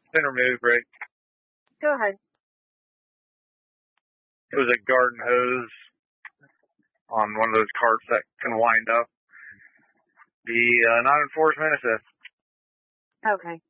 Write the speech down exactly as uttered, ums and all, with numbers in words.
Been removed, Rick. Go ahead. It was a garden hose on one of those carts that can wind up. The uh, non-enforcement assist. Okay.